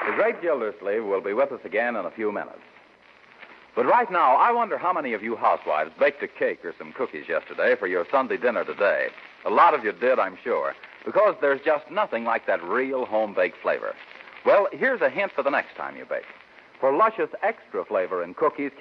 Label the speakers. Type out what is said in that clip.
Speaker 1: The great Gildersleeve will be with us again in a few minutes. But right now, I wonder how many of you housewives baked a cake or some cookies yesterday for your Sunday dinner today. A lot of you did, I'm sure, because there's just nothing like that real home-baked flavor. Well, here's a hint for the next time you bake. For luscious extra flavor in cookies,